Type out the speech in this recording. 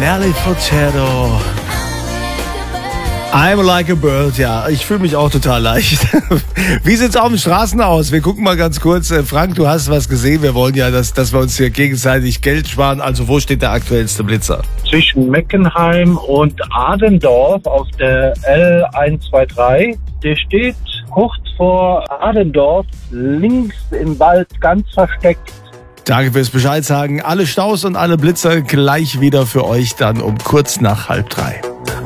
Nelly Furtado. I'm like a bird, ja. Ich fühle mich auch total leicht. Wie sieht's auf den Straßen aus? Wir gucken mal ganz kurz. Frank, du hast was gesehen. Wir wollen ja, dass wir uns hier gegenseitig Geld sparen. Also wo steht der aktuellste Blitzer? Zwischen Meckenheim und Adendorf auf der L123. Der steht kurz vor Adendorf, links im Wald, ganz versteckt. Danke fürs Bescheid sagen. Alle Staus und alle Blitzer gleich wieder für euch dann um kurz nach 2:30.